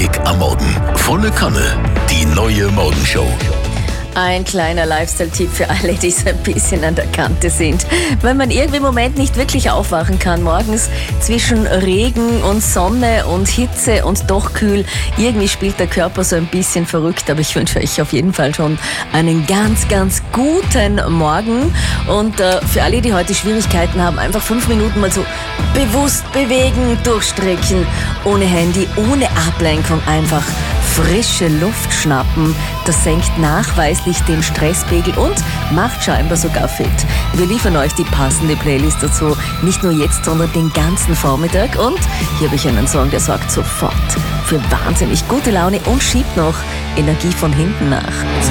Knackig am Morgen. Volle Kanne. Die neue Morgenshow. Ein kleiner Lifestyle-Tipp für alle, die so ein bisschen an der Kante sind. Wenn man irgendwie im Moment nicht wirklich aufwachen kann, morgens zwischen Regen und Sonne und Hitze und doch kühl, irgendwie spielt der Körper so ein bisschen verrückt. Aber ich wünsche euch auf jeden Fall schon einen ganz, ganz guten Morgen. Und für alle, die heute Schwierigkeiten haben, einfach 5 Minuten mal so bewusst bewegen, durchstrecken, ohne Handy, ohne Ablenkung, einfach frische Luft schnappen. Das senkt nachweislich den Stresspegel und macht scheinbar sogar fit. Wir liefern euch die passende Playlist dazu, nicht nur jetzt, sondern den ganzen Vormittag. Und hier habe ich einen Song, der sorgt sofort für wahnsinnig gute Laune und schiebt noch Energie von hinten nach.